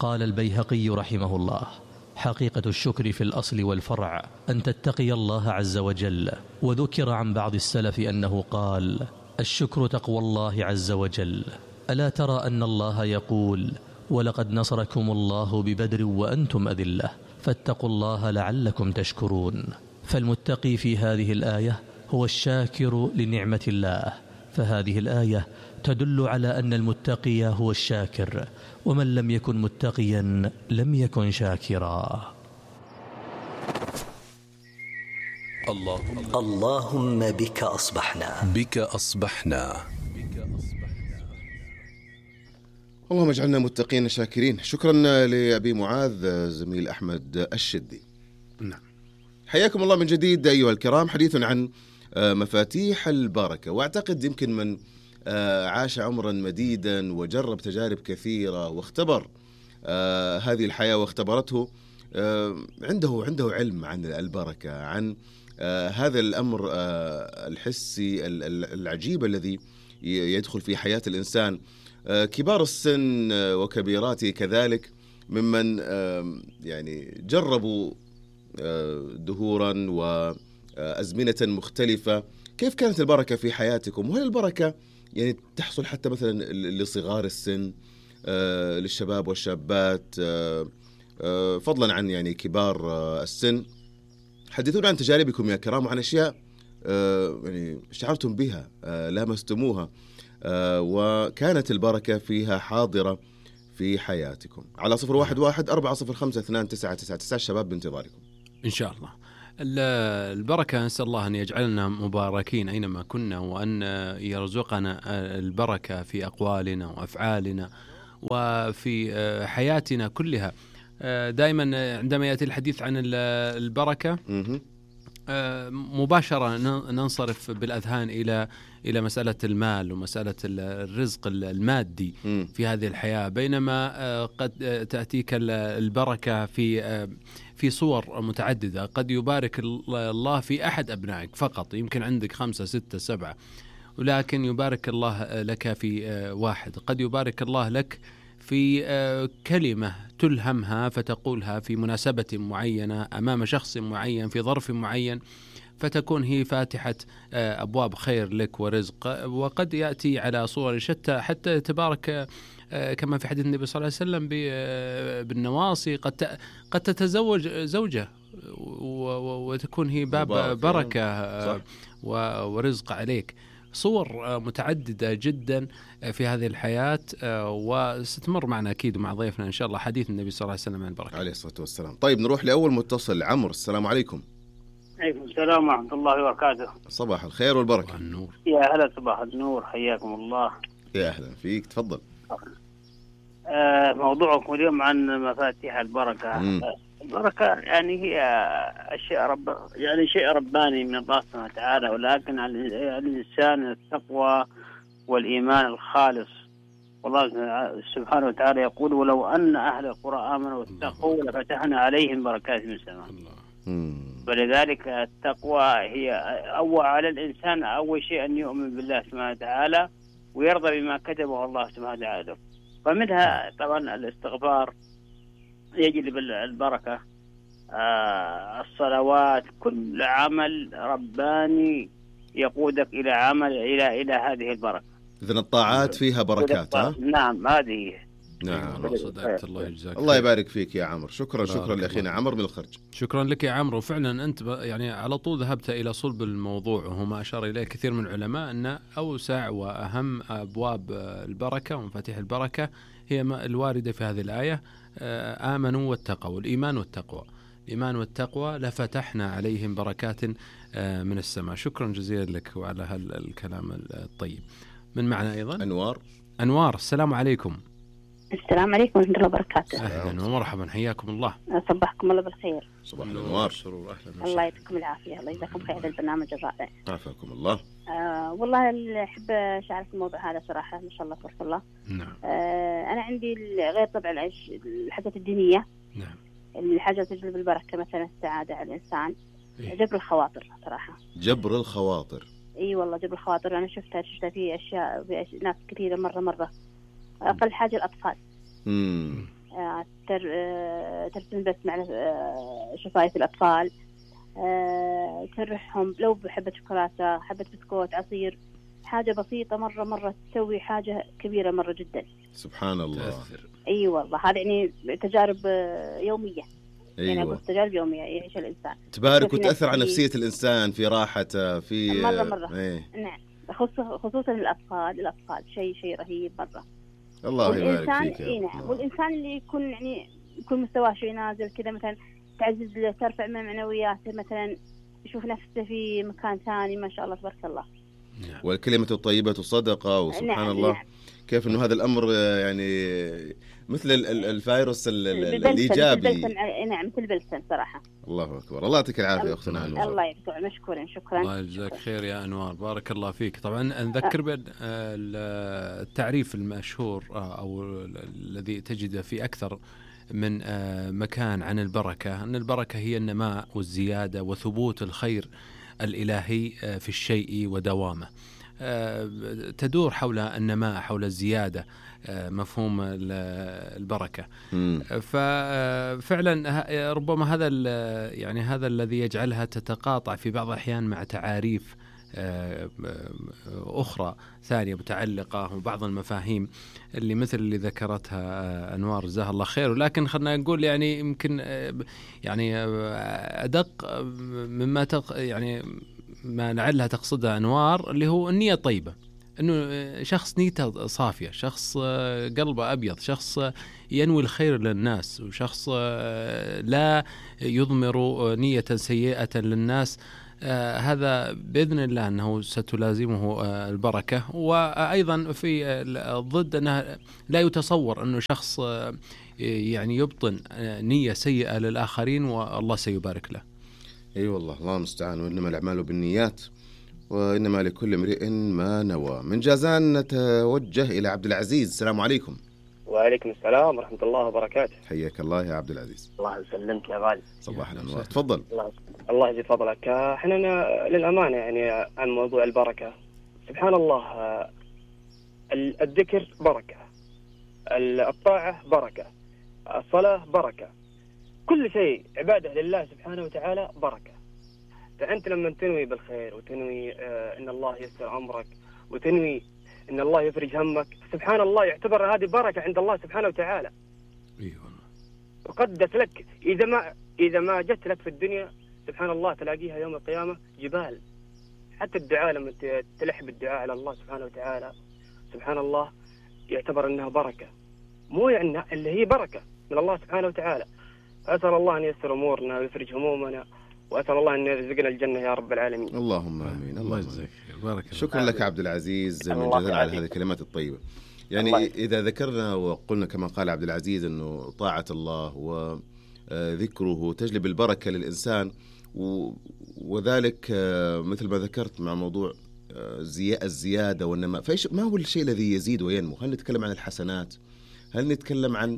قال البيهقي رحمه الله: حقيقة الشكر في الأصل والفرع أن تتقي الله عز وجل. وذكر عن بعض السلف أنه قال: الشكر تقوى الله عز وجل. ألا ترى أن الله يقول: ولقد نصركم الله ببدر وأنتم أذلة فاتقوا الله لعلكم تشكرون. فالمتقي في هذه الآية هو الشاكر لنعمة الله، فهذه الآية تدل على أن المتقي هو الشاكر، ومن لم يكن متقيا لم يكن شاكرا. اللهم بك أصبحنا. اللهم اجعلنا متقين شاكرين. شكرا لأبي معاذ زميل أحمد الشدي. نعم. حياكم الله من جديد أيها الكرام. حديث عن مفاتيح البركة، وأعتقد يمكن من عاش عمرا مديدا وجرب تجارب كثيرة واختبر هذه الحياة واختبرته، عنده علم عن البركة، عن هذا الأمر الحسي العجيب الذي يدخل في حياة الإنسان. كبار السن وكبيراته كذلك ممن يعني جربوا دهورا وأزمنة مختلفة. كيف كانت البركة في حياتكم؟ وهل البركة يعني تحصل حتى مثلا لصغار السن، للشباب والشابات، فضلا عن يعني كبار السن؟ حدثونا عن تجاربكم يا كرام، وعن أشياء يعني شعرتم بها، لامستموها، وكانت البركة فيها حاضرة في حياتكم. على 011-405-2999 الشباب بانتظاركم إن شاء الله. البركة نسأل الله أن يجعلنا مباركين أينما كنا، وأن يرزقنا البركة في أقوالنا وأفعالنا وفي حياتنا كلها. دائما عندما يأتي الحديث عن البركة مباشرة ننصرف بالأذهان إلى مسألة المال ومسألة الرزق المادي في هذه الحياة، بينما قد تأتيك البركة في صور متعددة. قد يبارك الله في أحد أبنائك فقط، يمكن عندك 5 6 7، ولكن يبارك الله لك في واحد. قد يبارك الله لك في كلمة تلهمها فتقولها في مناسبة معينة أمام شخص معين في ظرف معين، فتكون هي فاتحة أبواب خير لك ورزق. وقد يأتي على صور شتى، حتى تبارك كما في حديث النبي صلى الله عليه وسلم بالنواصي. قد تتزوج زوجة وتكون هي باب بركة ورزق عليك. صور متعددة جدا في هذه الحياة، وستمر معنا أكيد مع ضيفنا إن شاء الله حديث النبي صلى الله عليه وسلم عن البركة عليه الصلاة والسلام. طيب نروح لأول متصل. عمرو، السلام عليكم. عليكم السلام ورحمة الله وبركاته. صباح الخير والبركة. النور. يا هلا، صباح النور، حياكم الله. يا أهلا فيك، تفضل. موضوعكم اليوم عن مفاتيح البركة. البركة يعني هي شيء رباني من الله سبحانه وتعالى، ولكن على الإنسان التقوى والإيمان الخالص. والله سبحانه وتعالى يقول: ولو أن أهل القرى آمنوا واتقوا لفتحنا عليهم بركات من السماء. ولذلك التقوى هي أول على الإنسان أول شيء أن يؤمن بالله سبحانه وتعالى ويرضى بما كتبه الله سبحانه وتعالى. فمنها طبعا الاستغفار يجلب البركة، الصلوات، كل عمل رباني يقودك إلى عمل إلى هذه البركة. إذن الطاعات فيها بركات. نعم، هذه. نعم. الله يبارك فيك يا عمرو. شكرا لأخينا عمرو من الخرج. شكرا لك يا عمرو. فعلا أنت يعني على طول ذهبت إلى صلب الموضوع، وهو ما أشار إليه كثير من العلماء أن أوسع وأهم أبواب البركة ومفاتيح البركة هي الواردة في هذه الآية: آمنوا واتقوا. الإيمان والتقوى لفتحنا عليهم بركات من السماء. شكرا جزيلا لك وعلى هالكلام الطيب. من معنا أيضا أنوار. السلام عليكم. السلام عليكم ورحمة الله وبركاته. أهلا ومرحبا، حياكم الله. صبحكم الله بالخير. صباح الأنوار. الله يعطيكم العافية، الله يجزاكم خير هذا البرنامج الرائع. عافاكم الله. والله أحب أشارك الموضوع هذا صراحة، ما شاء الله تبارك الله. نعم. أنا عندي غير طبعا الحاجات الدينية. نعم. الحاجة تجلب البركة، مثلا السعادة على الإنسان. جبر الخواطر صراحة. جبر الخواطر. والله جبر الخواطر أنا شفتها في أشياء ناس كثيرة مرة. أقل حاجة الأطفال. ترسم بس مع شفايف الأطفال، ترحهم لو بحبة شوكولاتة، حبة بسكوت، عصير، حاجة بسيطة مرة تسوي حاجة كبيرة مرة جدا. سبحان الله. أي والله هذا يعني تجارب يومية. يعني أيوة. أقول تجارب يومية يعيش الإنسان، تبارك وتأثر على نفسية الإنسان في راحته في مرة. إيه. نعم، خصوصا الأطفال شيء رهيب مرة. الله يبارك فيك. نعم، والإنسان اللي يكون مستواه شوي نازل كذا، مثلا تعزز له، ترفع من معنوياته، مثلا يشوف نفسه في مكان ثاني، ما شاء الله تبارك الله. والكلمة الطيبة صدقة. وسبحان الله. نعم. كيف إنه هذا الأمر يعني مثل الفيروس الإيجابي. نعم، مثل البلسم صراحة. الله أكبر. الله يعطيك العافية أختنا أنوار. الله يبارك، مشكورا. شكرا. الله يجزاك خير يا أنوار، بارك الله فيك. طبعا نذكر بالتعريف المشهور أو الذي تجده في أكثر من مكان عن البركة، أن البركة هي النماء والزيادة وثبوت الخير الإلهي في الشيء ودوامه. تدور حول النماء، حول الزيادة، مفهوم البركة. ففعلا ربما هذا الذي يجعلها تتقاطع في بعض الأحيان مع تعاريف أخرى ثانية متعلقة، وبعض المفاهيم اللي مثل اللي ذكرتها أنوار جزاها الله خير. ولكن خلنا نقول يعني يمكن يعني أدق مما يعني ما لعلها تقصدها أنوار، اللي هو النية الطيبة، أنه شخص نيته صافية، شخص قلبه أبيض، شخص ينوي الخير للناس، وشخص لا يضمر نية سيئة للناس. هذا بإذن الله أنه ستلازمه البركة. وأيضا في الضد أنه لا يتصور أنه شخص يعني يبطن نية سيئة للآخرين والله سيبارك له. أي والله، الله المستعان. وإنما الأعمال بالنيات وإنما لكل امرئ ما نوى. من جازان نتوجه إلى عبد العزيز. السلام عليكم. وعليكم السلام ورحمة الله وبركاته. حياك الله يا عبد العزيز. الله يسلمك يا غالي. صباح الأنوار. تفضل. الله يجزي فضلك. احنا للأمانة يعني عن موضوع البركة، سبحان الله، الذكر بركة، الطاعة بركة، الصلاة بركة، كل شيء عبادة لله سبحانه وتعالى بركة. فأنت لما تنوي بالخير وتنوي إن الله يسر أمرك وتنوي إن الله يفرج همك، سبحان الله يعتبر هذه بركة عند الله سبحانه وتعالى. وقدس لك إذا ما جت لك في الدنيا سبحان الله تلاقيها يوم القيامة جبال. حتى الدعاء لما تلح بالدعاء على الله سبحانه وتعالى، سبحان الله يعتبر أنها بركة، مو يعني اللي هي بركة من الله سبحانه وتعالى. أسأل الله أن ييسر أمورنا ويفرج همومنا، وأسأل الله أن يرزقنا الجنة يا رب العالمين. اللهم آمين. الله يجزاك خير. شكرا لك عبد العزيز من جزيل على هذه الكلمات الطيبة. يعني إذا ذكرنا وقلنا كما قال عبد العزيز أنه طاعة الله وذكره تجلب البركة للإنسان، وذلك مثل ما ذكرت مع موضوع الزيادة والنماء. ما هو الشيء الذي يزيد وينمو؟ هل نتكلم عن الحسنات؟ هل نتكلم عن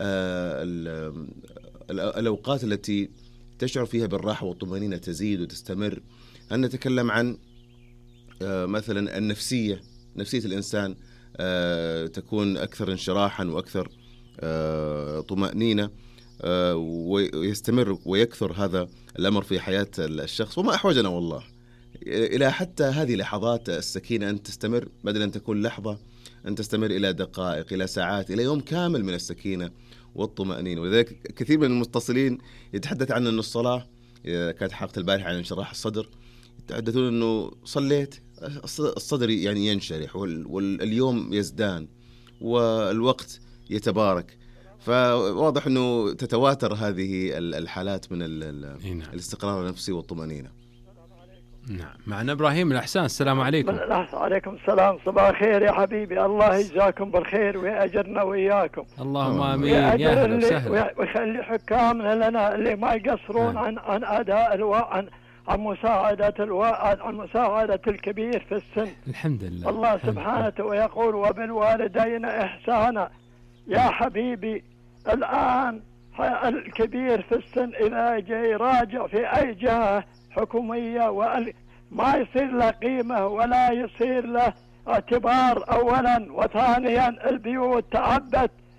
الأوقات التي تشعر فيها بالراحة والطمأنينة تزيد وتستمر؟ هل نتكلم عن مثلا نفسية الإنسان تكون أكثر انشراحا وأكثر طمأنينة ويستمر ويكثر هذا الأمر في حياة الشخص؟ وما أحوجنا والله إلى حتى هذه لحظات السكينة أن تستمر، بدل أن تكون لحظة أن تستمر إلى دقائق، إلى ساعات، إلى يوم كامل من السكينة والطمأنينة. ولذلك كثير من المتصلين يتحدث عن أن الصلاة كانت حلقة البارحة عن انشراح الصدر، يتحدثون أنه صليت الصدر يعني ينشرح واليوم يزدان والوقت يتبارك. فواضح أنه تتواتر هذه الحالات من الاستقرار النفسي والطمأنينة. نعم. معنا إبراهيم الأحسان. السلام عليكم. عليكم السلام. صباح الخير يا حبيبي، الله يجزاكم بالخير ويأجرنا وإياكم. اللهم آمين. يا أهلا وسهلا. ويخلي حكامنا لنا اللي ما يقصرون عن أداء عن مساعدة الكبير في السن. الحمد لله. الله سبحانه ويقول وبالوالدين إحسانا. يا حبيبي الآن الكبير في السن إذا جاي راجع في أي جهة حكومية ما يصير له قيمة ولا يصير له اعتبار أولا، وثانيا البيوت تعبت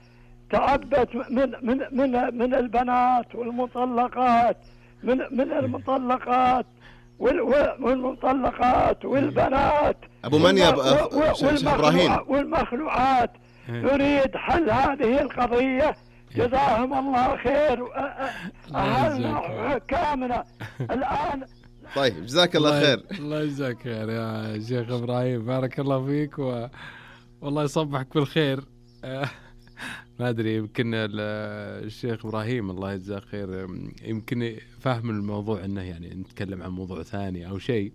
تعبت من البنات والمطلقات، من المطلقات والمطلقات والبنات أبو منيا إبراهيم والمخلوعات. نريد حل هذه القضية. جزاهم الله خير أهلنا وحكامنا الآن. طيب جزاك الله خير. الله يجزاك خير يا شيخ إبراهيم، بارك الله فيك والله يصبحك بالخير. ما أدري، يمكن الشيخ إبراهيم الله يجزاه خير يمكن فهم الموضوع أنه يعني نتكلم عن موضوع ثاني أو شيء،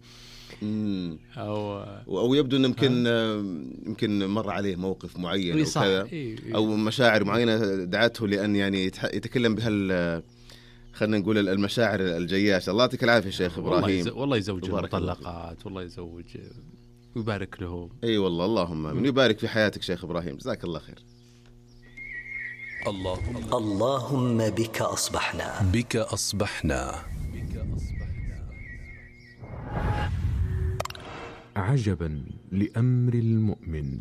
أو يبدو أنه يمكن مر عليه موقف معين أو كذا، أو مشاعر معينة دعته لأن يعني يتكلم خلينا نقول المشاعر الجياشة. الله يعطيك العافية شيخ إبراهيم. والله يزوج المطلقات، والله يزوج ويبارك لهم. أي والله، اللهم من يبارك في حياتك شيخ إبراهيم، جزاك الله خير. اللهم بك أصبحنا. عجبا لأمر المؤمن.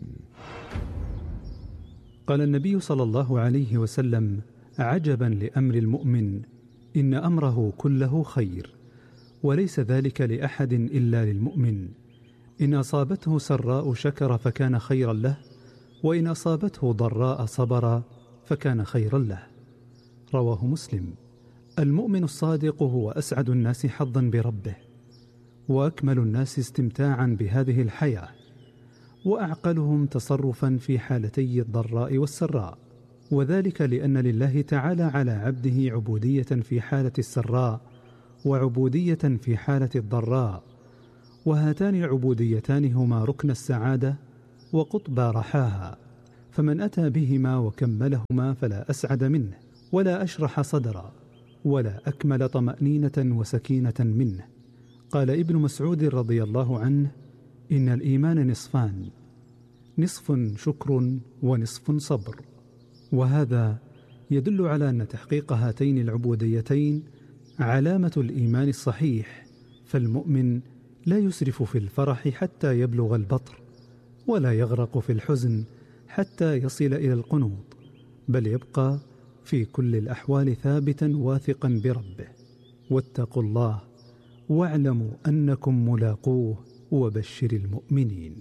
قال النبي صلى الله عليه وسلم: عجبا لأمر المؤمن، إن أمره كله خير، وليس ذلك لأحد إلا للمؤمن. إن أصابته سراء شكر فكان خيرا له، وإن أصابته ضراء صبر فكان خيرا له. رواه مسلم. المؤمن الصادق هو أسعد الناس حظا بربه، وأكمل الناس استمتاعا بهذه الحياة، وأعقلهم تصرفا في حالتي الضراء والسراء، وذلك لأن لله تعالى على عبده عبودية في حالة السراء وعبودية في حالة الضراء، وهاتان العبوديتان هما ركن السعادة وقطب رحاها، فمن أتى بهما وكملهما فلا أسعد منه، ولا أشرح صدرا، ولا أكمل طمأنينة وسكينة منه. قال ابن مسعود رضي الله عنه: إن الإيمان نصفان، نصف شكر ونصف صبر. وهذا يدل على أن تحقيق هاتين العبوديتين علامة الإيمان الصحيح، فالمؤمن لا يسرف في الفرح حتى يبلغ البطر، ولا يغرق في الحزن حتى يصل إلى القنوط، بل يبقى في كل الأحوال ثابتا واثقا بربه. واتقوا الله واعلموا أنكم ملاقوه، وبشر المؤمنين.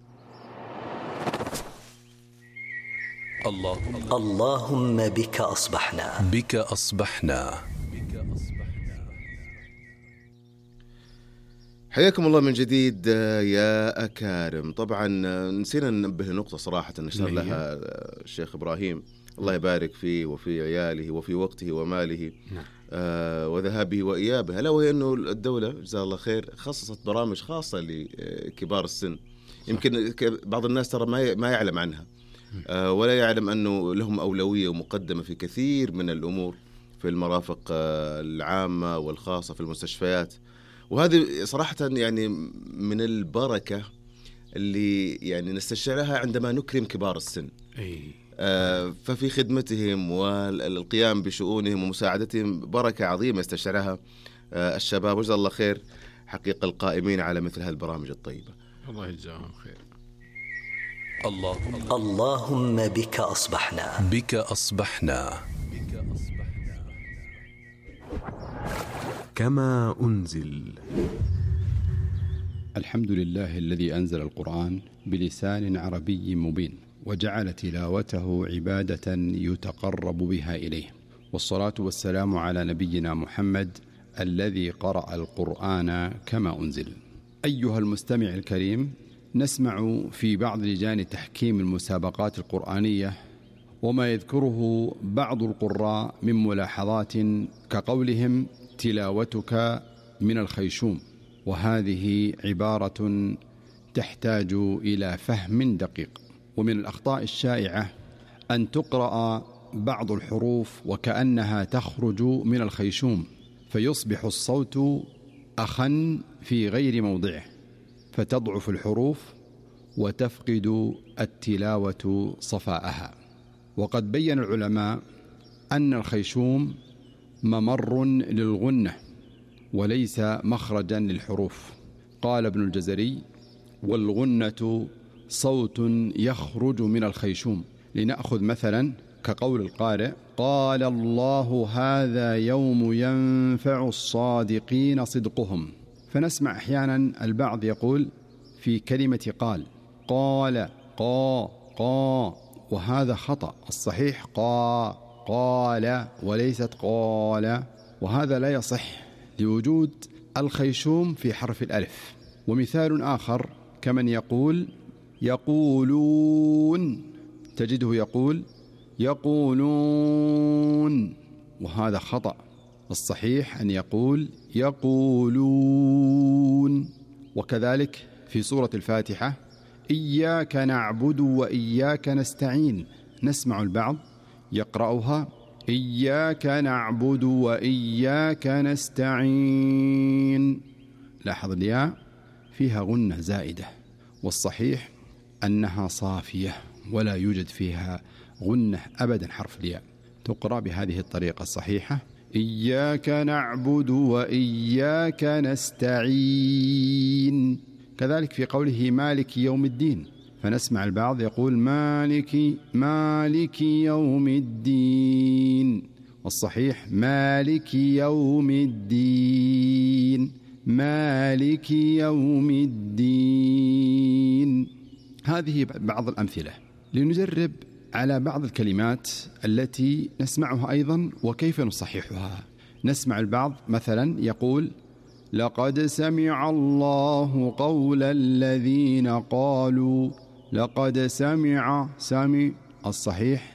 اللهم بك أصبحنا. حياكم الله من جديد يا أكارم. طبعا نسينا ننبه لنقطة صراحة نشر لها الشيخ إبراهيم، الله يبارك فيه وفي عياله وفي وقته وماله وذهابه وإيابه، ألا وهي أنه الدولة جزاها الله خير خصصت برامج خاصة لكبار السن. يمكن بعض الناس ترى ما يعلم عنها، ولا يعلم أنه لهم أولوية ومقدمة في كثير من الأمور في المرافق العامة والخاصة في المستشفيات. وهذه صراحة يعني من البركة اللي يعني نستشعرها عندما نكرم كبار السن، ففي خدمتهم والقيام بشؤونهم ومساعدتهم بركة عظيمة يستشعرها الشباب، وجزا الله خير حقيقة القائمين على مثل هذه البرامج الطيبة. الله يجزاهم خير. اللهم بك أصبحنا. كما أنزل. الحمد لله الذي أنزل القرآن بلسان عربي مبين، وجعل تلاوته عبادة يتقرب بها إليه، والصلاة والسلام على نبينا محمد الذي قرأ القرآن كما أنزل. أيها المستمع الكريم، نسمع في بعض لجان تحكيم المسابقات القرآنية وما يذكره بعض القراء من ملاحظات كقولهم: تلاوتك من الخيشوم، وهذه عبارة تحتاج إلى فهم دقيق. ومن الأخطاء الشائعة أن تقرأ بعض الحروف وكأنها تخرج من الخيشوم، فيصبح الصوت أخن في غير موضعه، فتضعف الحروف وتفقد التلاوة صفاءها. وقد بين العلماء أن الخيشوم ممر للغنة وليس مخرجا للحروف. قال ابن الجزري: والغنة صوت يخرج من الخيشوم. لنأخذ مثلا كقول القارئ: قال الله هذا يوم ينفع الصادقين صدقهم. فنسمع أحيانا البعض يقول في كلمة قال قا، وهذا خطأ. الصحيح قال وليست قال، وهذا لا يصح لوجود الخيشوم في حرف الألف. ومثال آخر كمن يقولون، تجده يقول يقولون، وهذا خطأ. الصحيح أن يقول يقولون. وكذلك في سورة الفاتحة: إياك نعبد وإياك نستعين، نسمع البعض يقرأها إياك نعبد وإياك نستعين. لاحظ الياء فيها غنة زائدة، والصحيح أنها صافية ولا يوجد فيها غنة أبدا. حرف الياء تقرأ بهذه الطريقة الصحيحة: إياك نعبد وإياك نستعين. كذلك في قوله مالك يوم الدين، فنسمع البعض يقول مالك يوم الدين، والصحيح مالك يوم الدين، مالك يوم الدين. هذه بعض الأمثلة لنجرب على بعض الكلمات التي نسمعها أيضا وكيف نصححها. نسمع البعض مثلا يقول: لقد سمع الله قول الذين قالوا، لقد سمع، الصحيح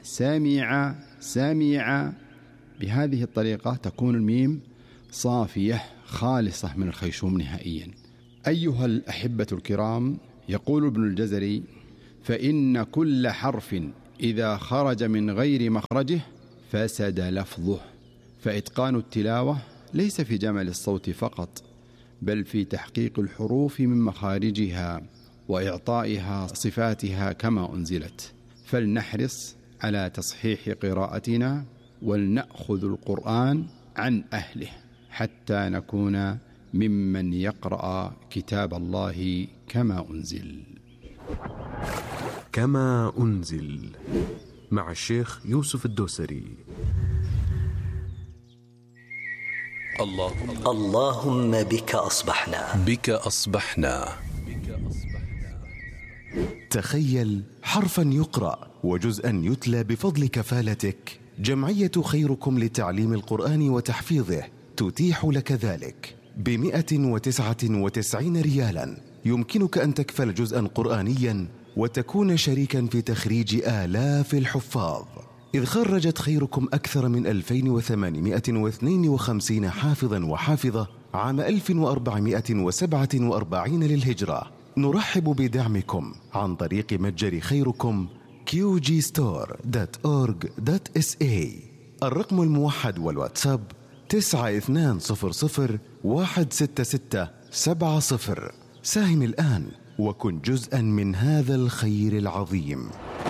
سمع. بهذه الطريقة تكون الميم صافية خالصة من الخيشوم نهائيا. أيها الأحبة الكرام، يقول ابن الجزري: فإن كل حرف إذا خرج من غير مخرجه فسد لفظه. فإتقان التلاوة ليس في جمل الصوت فقط، بل في تحقيق الحروف من مخارجها وإعطائها صفاتها كما أنزلت. فلنحرص على تصحيح قراءتنا، ولنأخذ القرآن عن أهله حتى نكون ممن يقرأ كتاب الله كما أنزل. كما أنزل مع الشيخ يوسف الدوسري. اللهم بك أصبحنا. تخيل حرفا يقرأ وجزءا يتلى بفضل كفالتك. جمعية خيركم لتعليم القرآن وتحفيظه تتيح لك ذلك ب199 ريالا. يمكنك أن تكفل جزءا قرآنيا وتكون شريكا في تخريج آلاف الحفاظ، إذ خرجت خيركم أكثر من 2852 حافظا وحافظة عام 1447 للهجرة. نرحب بدعمكم عن طريق متجر خيركم qgstore.org.sa. الرقم الموحد والواتساب 9200166770. ساهم الآن وكن جزءا من هذا الخير العظيم.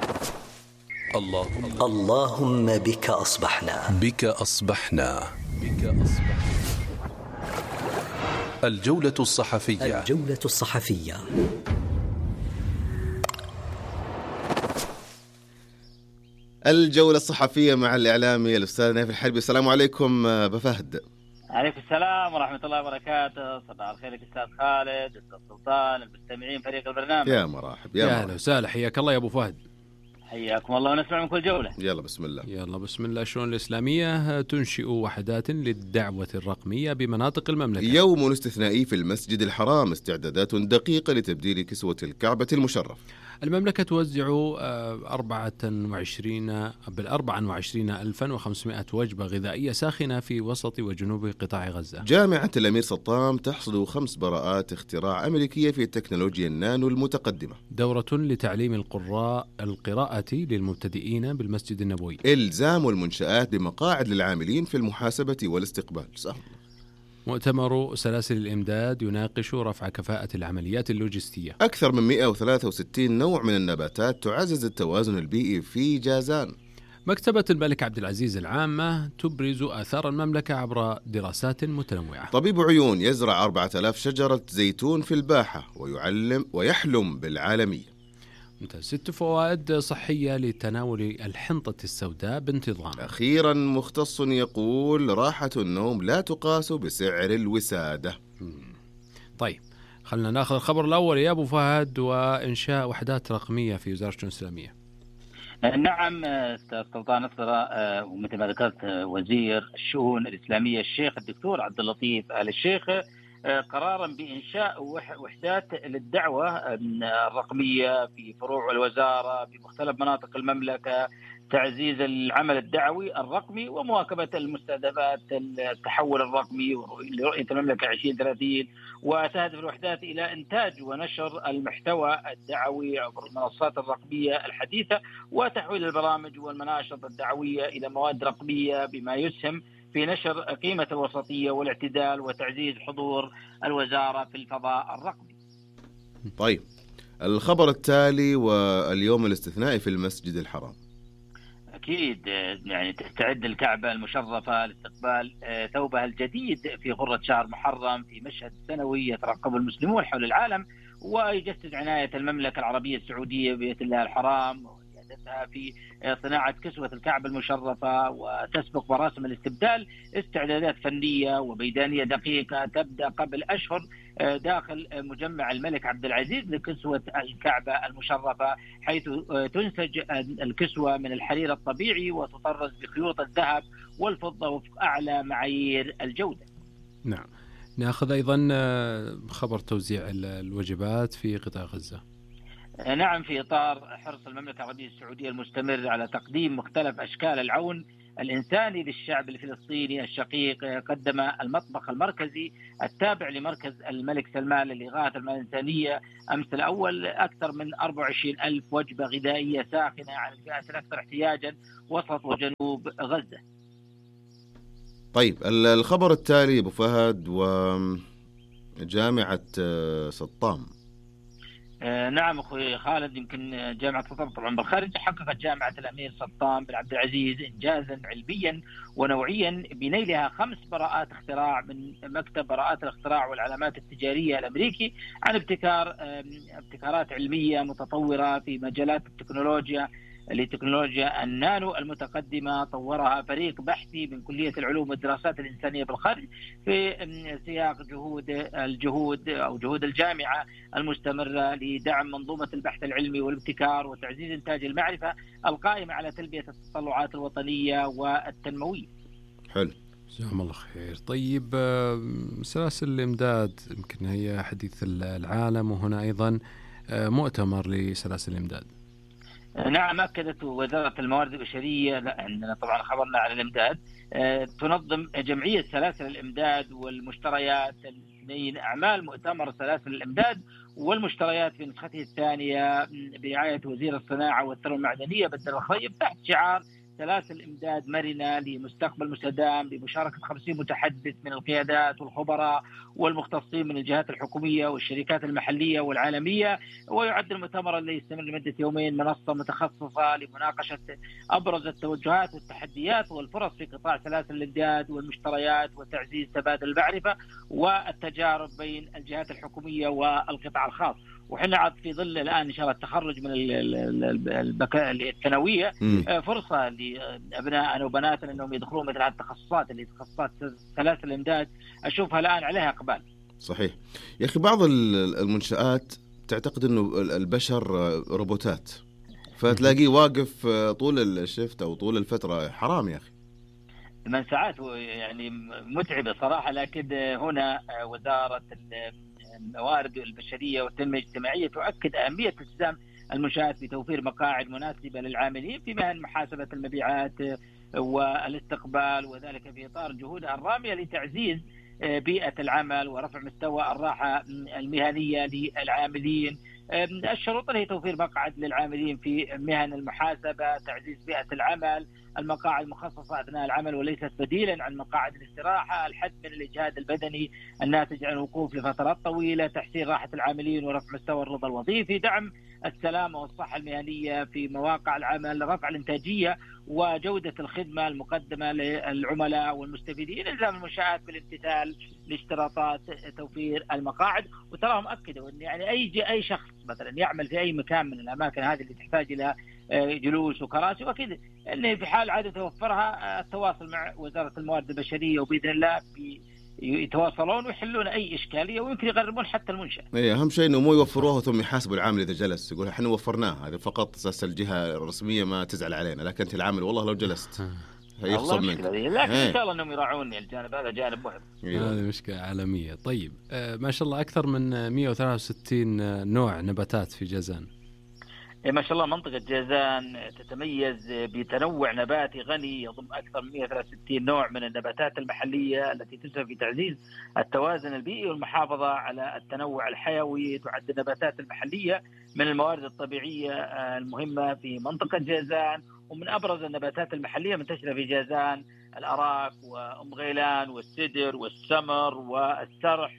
اللهم بك أصبحنا. الجولة الصحفية. الجولة الصحفية مع الإعلامي الأستاذ نايف الحربي. السلام عليكم أبا فهد. عليكم السلام ورحمة الله وبركاته. صباح الخير لك أستاذ خالد، أستاذ سلطان، المستمعين، فريق البرنامج. يا مرحب. يا أهلا وسهلا، حياك الله يا أبو فهد. حياكم الله ونسمع من كل جولة. يلا بسم الله. الشؤون الإسلامية تنشئ وحدات للدعوة الرقمية بمناطق المملكة. يوم استثنائي في المسجد الحرام، استعدادات دقيقة لتبديل كسوة الكعبة المشرف. المملكة توزع 24,500 وجبة غذائية ساخنة في وسط وجنوب قطاع غزة. جامعة الأمير سطام تحصد 5 براءات اختراع أمريكية في التكنولوجيا النانو المتقدمة. دورة لتعليم القراءة للمبتدئين بالمسجد النبوي. إلزام المنشآت بمقاعد للعاملين في المحاسبة والاستقبال. سهل. مؤتمر سلاسل الإمداد يناقش رفع كفاءة العمليات اللوجستية. أكثر من 163 نوع من النباتات تعزز التوازن البيئي في جازان. مكتبة الملك عبد العزيز العامة تبرز آثار المملكة عبر دراسات متنوعة. طبيب عيون يزرع 4000 شجرة زيتون في الباحة ويحلم بالعالمية. ممتاز. 6 فوائد صحية لتناول الحنطة السوداء بانتظام. أخيرا مختص يقول راحة النوم لا تقاس بسعر الوسادة. طيب خلنا ناخذ الخبر الأول يا أبو فهد، وإنشاء وحدات رقمية في وزارة الشؤون الإسلامية. نعم أستاذ سلطان نصر، ومثل ما ذكرت وزير الشؤون الإسلامية الشيخ الدكتور عبد اللطيف آل الشيخ قرارا بإنشاء وحدات للدعوة الرقمية في فروع الوزارة بمختلف مناطق المملكة، تعزيز العمل الدعوي الرقمي ومواكبة المستهدفات التحول الرقمي لرؤية المملكة 2030. وتهدف الوحدات إلى إنتاج ونشر المحتوى الدعوي عبر المنصات الرقمية الحديثة، وتحويل البرامج والمناشط الدعوية إلى مواد رقمية، بما يسهم في نشر قيمة الوسطية والاعتدال وتعزيز حضور الوزارة في الفضاء الرقمي. طيب الخبر التالي واليوم الاستثنائي في المسجد الحرام. أكيد يعني تستعد الكعبة المشرفة لاستقبال ثوبها الجديد في غرة شهر محرم في مشهد سنوي يترقب المسلمون حول العالم، ويجسد عناية المملكة العربية السعودية ببيت الله الحرام في صناعة كسوة الكعبة المشرفة. وتسبق مراسم الاستبدال استعدادات فنية وميدانية دقيقة تبدأ قبل أشهر داخل مجمع الملك عبد العزيز لكسوة الكعبة المشرفة، حيث تنسج الكسوة من الحرير الطبيعي وتطرز بخيوط الذهب والفضة وفق أعلى معايير الجودة. نعم. نأخذ أيضا خبر توزيع الوجبات في قطاع غزة. نعم، في إطار حرص المملكة العربية السعودية المستمر على تقديم مختلف أشكال العون الإنساني للشعب الفلسطيني الشقيق، قدم المطبخ المركزي التابع لمركز الملك سلمان للإغاثة الإنسانية أمس الأول أكثر من 24,000 وجبة غذائية ساخنة على الفئات الأكثر احتياجا وسط وجنوب غزة. طيب الخبر التالي أبو فهد وجامعة سطام. نعم أخوي خالد، يمكن جامعة سطام طبعا بالخارج حققت جامعة الأمير سطام بن عبد العزيز إنجازا علميا ونوعيا بنيلها 5 براءات اختراع من مكتب براءات الاختراع والعلامات التجارية الأمريكي عن ابتكارات علمية متطورة في مجالات التكنولوجيا لتكنولوجيا النانو المتقدمة. طورها فريق بحثي من كلية العلوم والدراسات الإنسانية بالخارج في سياق جهود الجامعة المستمرة لدعم منظومة البحث العلمي والابتكار وتعزيز إنتاج المعرفة القائمة على تلبية التطلعات الوطنية والتنموية. حلو، جزاهم الله خير. طيب سلاسل الإمداد يمكن هي حديث العالم، وهنا أيضا مؤتمر لسلاسل الإمداد. نعم، أكدت وزارة الموارد البشرية أننا طبعا خبرنا عن الإمداد. تنظم جمعية سلاسل الإمداد والمشتريات الاثنين أعمال مؤتمر سلاسل الإمداد والمشتريات في نسخته الثانية برعاية وزير الصناعة والثروة المعدنية بدر الخريب تحت شعار سلاسل إمداد مرنة لمستقبل مستدام بمشاركة 50 متحدث من القيادات والخبراء والمختصين من الجهات الحكومية والشركات المحلية والعالمية. ويعد المؤتمر الذي يستمر لمدة يومين منصة متخصصة لمناقشة أبرز التوجهات والتحديات والفرص في قطاع سلاسل الإمداد والمشتريات وتعزيز تبادل المعرفة والتجارب بين الجهات الحكومية والقطاع الخاص. وحنا عاد في ظل الآن إن شاء الله التخرج من الثانوية فرصة لأبنائنا وبناتنا أنهم يدخلون مثل هذه التخصصات اللي تخصصات سلاسل الإمداد، أشوفها الآن عليها إقبال. صحيح يا أخي، بعض المنشآت تعتقد أنه البشر روبوتات، فتلاقيه واقف طول الشفت أو طول الفترة. حرام يا أخي، من ساعات يعني متعبة صراحة. لكن هنا وزارة الموارد البشرية والتنمية الاجتماعية تؤكد أهمية التزام المنشآت بتوفير مقاعد مناسبة للعاملين في مهن محاسبة المبيعات والاستقبال، وذلك في إطار جهودها الرامية لتعزيز بيئة العمل ورفع مستوى الراحة المهنية للعاملين. الشروط هي توفير مقعد للعاملين في مهن المحاسبة، تعزيز بيئة العمل، المقاعد المخصصة أثناء العمل وليست بديلا عن مقاعد الاستراحة، الحد من الإجهاد البدني الناتج عن الوقوف لفترات طويلة، تحسين راحة العاملين ورفع مستوى الرضا الوظيفي، دعم السلامة والصحة المهنية في مواقع العمل، رفع الإنتاجية وجودة الخدمة المقدمة للعملاء والمستفيدين، إلزام المنشآت بالامتثال لاشتراطات توفير المقاعد. وتراهم أكدوا أن يعني أي شخص مثلا يعمل في أي مكان من الأماكن هذه اللي تحتاج إلى جلوس وكراسي، وأكيد أنه في حال عدم توفرها التواصل مع وزارة الموارد البشرية، وبإذن الله يتواصلون ويحلون أي إشكالية، ويمكن يغربون حتى المنشأ. أهم شيء إنه مو يوفروها ثم يحاسبوا العامل إذا جلس، يقول إحنا وفرناها، هذا فقط أساس الجهة الرسمية ما تزعل علينا، لكن أنت العامل والله لو جلست هيخصم منك. لكن إن شاء الله أنهم يراعون الجانب هذا، جانب مهم. هذه مشكلة عالمية. طيب ما شاء الله أكثر من 163 نوع نباتات في جازان. ما شاء الله منطقة جازان تتميز بتنوع نباتي غني يضم أكثر من 163 نوع من النباتات المحلية التي تسهم في تعزيز التوازن البيئي والمحافظة على التنوع الحيوي. تعد النباتات المحلية من الموارد الطبيعية المهمة في منطقة جازان، ومن أبرز النباتات المحلية منتشرة في جازان الأراك وأم غيلان والسدر والسمر والسرح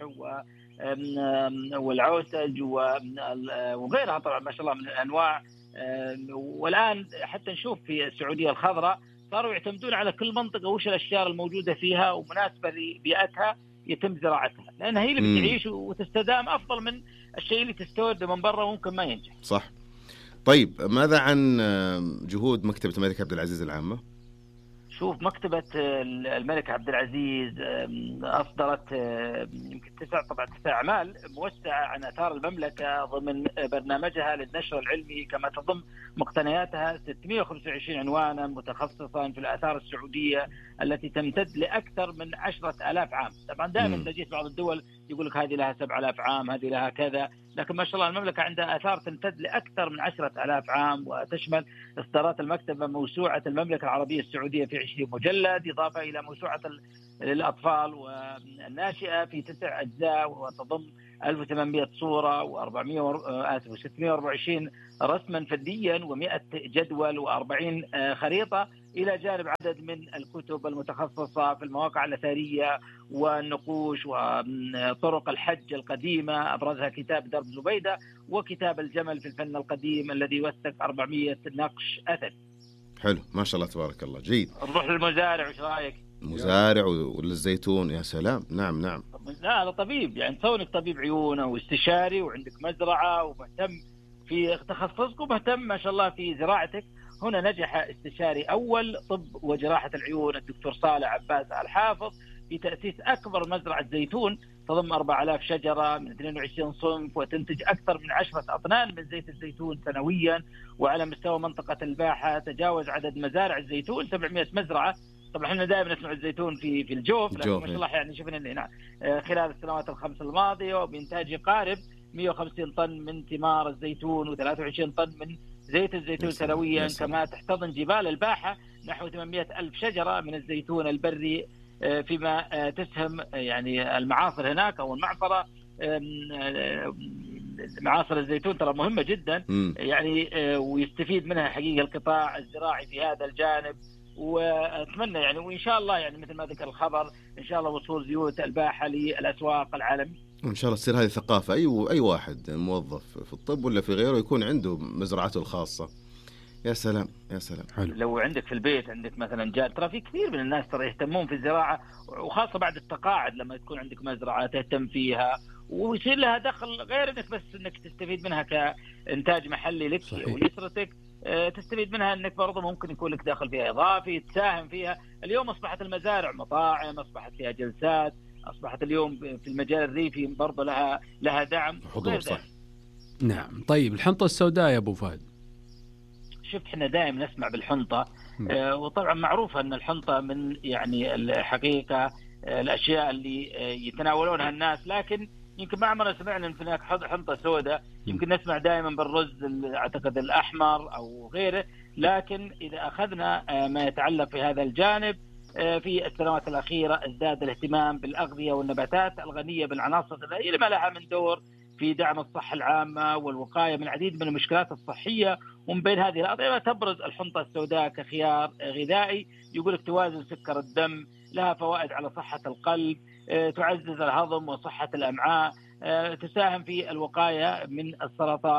والعوسج وغيرها طبعا ما شاء الله من الأنواع. والآن حتى نشوف في السعودية الخضراء صاروا يعتمدون على كل منطقة وش الأشجار الموجودة فيها ومناسبة لبيئتها يتم زراعتها، لأنها هي اللي بتعيش وتستدام أفضل من الشيء اللي تستورد من برا وممكن ما ينجح. صح. طيب ماذا عن جهود مكتبة الملك عبد العزيز العامة؟ شوف، مكتبة الملك عبد العزيز أصدرت يمكن 9 أعمال موسعة عن آثار المملكة ضمن برنامجها للنشر العلمي، كما تضم مقتنياتها 625 عنوانا متخصصا في الآثار السعودية التي تمتد لأكثر من 10,000 عام. طبعا دائما تجد بعض الدول يقول لك هذه لها 7,000 عام، هذه لها كذا، لكن ما شاء الله المملكة عندها آثار تمتد لأكثر من 10,000 عام، وتشمل إصدارات المكتبة موسوعة المملكة العربية السعودية في 20 مجلد، إضافة إلى موسوعة للأطفال والناشئة في 9 أجزاء، وتضم 1800 صورة و624 رسما فنيا و100 جدول و40 خريطة، إلى جانب عدد من الكتب المتخصصة في المواقع الأثرية والنقوش وطرق الحج القديمة، أبرزها كتاب درب زبيدة وكتاب الجمل في الفن القديم الذي يوثق 400 نقش أثري. حلو ما شاء الله تبارك الله. جيد. نروح للمزارع، وش رأيك؟ مزارع وللزيتون، يا سلام. نعم نعم. لا هذا طبيب، يعني كونك طبيب عيون واستشاري وعندك مزرعة ومهتم في تخصصك ومهتم ما شاء الله في زراعتك. هنا نجح استشاري أول طب وجراحة العيون الدكتور صالح عباس الحافظ في تأسيس أكبر مزرعة زيتون تضم 4000 شجرة من 22 صنف، وتنتج أكثر من 10 أطنان من زيت الزيتون سنويا. وعلى مستوى منطقة الباحة تجاوز عدد مزارع الزيتون 700 مزرعة. طبعا احنا دائما نسمع الزيتون في الجوف، لكن ما شاء الله يعني شفنا هنا خلال السنوات الخمس الماضية وبإنتاج يقارب 150 طن من ثمار الزيتون و23 طن من زيت الزيتون سنويا. كما تحتضن جبال الباحة نحو 800,000 شجرة من الزيتون البري، فيما تسهم يعني المعاصر هناك أو المعصرة. معاصر الزيتون ترى مهمة جدا يعني، ويستفيد منها حقيقة القطاع الزراعي في هذا الجانب. وأتمنى يعني وإن شاء الله يعني مثل ما ذكر الخبر إن شاء الله وصول زيوت الباحة للأسواق العالمية. إن شاء الله تصير هذه ثقافة، أي واحد موظف في الطب ولا في غيره يكون عنده مزرعته الخاصة. يا سلام يا سلام. حلو. لو عندك في البيت عندك مثلا جاد، ترى في كثير من الناس ترى يهتمون في الزراعة، وخاصة بعد التقاعد لما تكون عندك مزرعة تهتم فيها ويصير لها دخل غير انك بس انك تستفيد منها كإنتاج محلي لك ولأسرتك، تستفيد منها انك برضه ممكن يكون لك دخل فيها اضافي تساهم فيها. اليوم اصبحت المزارع مطاعم، اصبحت فيها جلسات، اصبحت اليوم في المجال الريفي برضه لها دعم حضور. صح. نعم. طيب الحنطة السوداء يا ابو فهد، شوف احنا دائما نسمع بالحنطة، وطبعا معروفة ان الحنطة من يعني الحقيقة الاشياء اللي يتناولونها الناس، لكن يمكن ما عمرنا سمعنا ان هناك حنطة سوداء. يمكن نسمع دائما بالرز اعتقد الاحمر او غيره، لكن اذا اخذنا ما يتعلق في هذا الجانب في السنوات الاخيرة ازداد الاهتمام بالاغذية والنباتات الغنية بالعناصر الغذائية لما لها من دور في دعم الصحة العامة والوقاية من العديد من المشكلات الصحية. ومن بين هذه الأطعمة تبرز الحنطة السوداء كخيار غذائي يقول لك توازن سكر الدم، لها فوائد على صحة القلب، تعزز الهضم وصحة الأمعاء، تساهم في الوقاية من السرطان،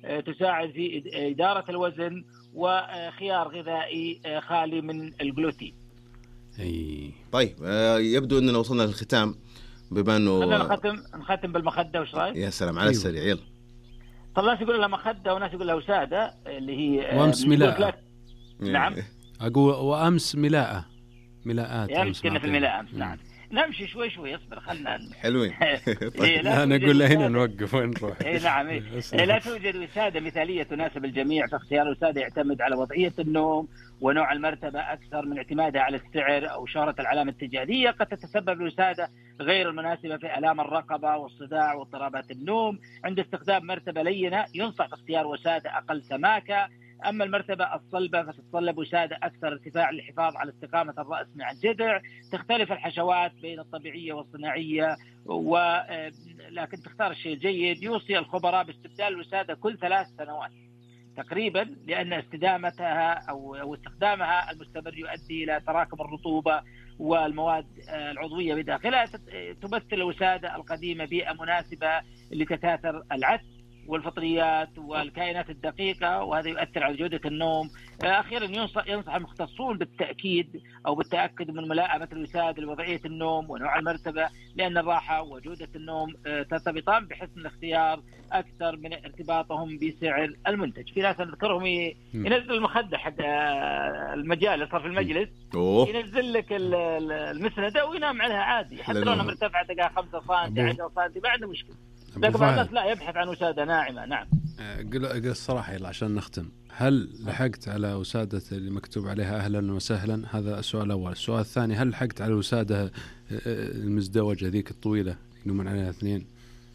تساعد في إدارة الوزن، وخيار غذائي خالي من الجلوتين. طيب يبدو أننا وصلنا للختام، بما أنه نختم بالمخدة. وش رأيك؟ يا سلام على السريع، يلا. طب ناس يقول لها مخدة وناس يقول لها وسادة، اللي هي وأمس ملاءة. نعم أقول وأمس ملاءات. أمس كنا في الملاءة أمس. نعم نمشي شوي شوي، اصبر خلنا حلوين. طيب. أنا أقول له هنا نوقف وين نروح. نعم. لا توجد وسادة مثالية تناسب الجميع، فاختيار الوسادة يعتمد على وضعية النوم ونوع المرتبة أكثر من اعتمادها على السعر أو شهرة العلامة التجارية. قد تتسبب الوسادة غير المناسبة في آلام الرقبة والصداع واضطرابات النوم. عند استخدام مرتبة لينة ينصح باختيار وسادة أقل سماكة. أما المرتبة الصلبة فتتطلب وسادة أكثر ارتفاع للحفاظ على استقامة الرأس مع الجذع. تختلف الحشوات بين الطبيعية والصناعية، لكن تختار الشيء الجيد. يوصي الخبراء باستبدال الوسادة كل 3 سنوات تقريبا، لأن استدامتها أو استخدامها المستمر يؤدي إلى تراكم الرطوبة والمواد العضوية بداخلها. تمثل الوسادة القديمة بيئة مناسبة لتكاثر العدس والفطريات والكائنات الدقيقة، وهذا يؤثر على جودة النوم. أخيرا ينصح المختصون بالتأكيد أو بالتأكد من ملائمة الوسادة لوضعية النوم ونوع المرتبة، لأن الراحة وجودة النوم ترتبطان بحسن الاختيار أكثر من ارتباطهم بسعر المنتج. في ناس نذكرهم ينزل المخدة حق المجال صار في المجلس، ينزل لك المسندة وينام عليها عادي، حتى لو مرتفعة تلقاها 5 سم 10 سم ما عنده مشكلة. لكن بعض الناس لا، يبحث عن وسادة ناعمة. نعم. قل الصراحة يلا عشان نختم، هل لحقت على وسادة اللي مكتوب عليها أهلا وسهلا؟ هذا السؤال الأول. السؤال الثاني، هل لحقت على الوسادة المزدوجة ذيك الطويلة ينومون عليها 2؟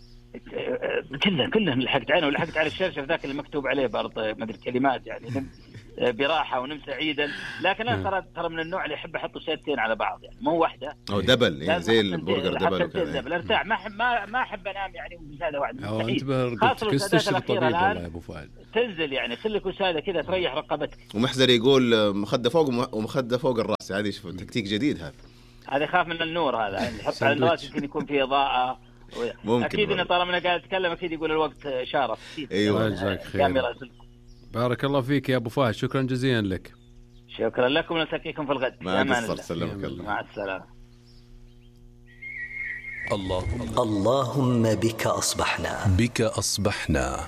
كلها لحقت عنه، ولحقت على الشرشف ذاك اللي مكتوب عليه برضه ما أدري كلمات، يعني براحة ونم سعيدا. لكن أنا ترى من النوع اللي يحب أحط وسادتين على بعض، يعني مو واحدة أو دبل، يعني زي البرجر دبل ارتاح. ما أحب أنام يعني وسادة واحدة. أنت تستشرب طبيب والله يا أبو فؤاد. تنزل يعني خليك وسادة كذا تريح رقبتك. ومحزر يقول مخدة فوق ومخدة فوق الرأس، هذه شوف تكتيك جديد هذا يخاف من النور، هذا يعني يحط على الراس يمكن يكون فيه إضاءة. أكيد إن طالما أنا قاعد أتكلم أكيد يقول الوقت شارف. أيوة جزاك خير. بارك الله فيك يا أبو فهد، شكرا جزيلا لك. شكرا لكم ونلتقيكم في الغد. مع السلامة. مع السلامة. اللهم بك أصبحنا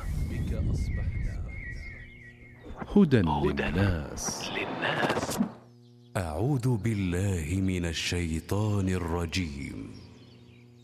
هدى للناس. أعوذ بالله من الشيطان الرجيم.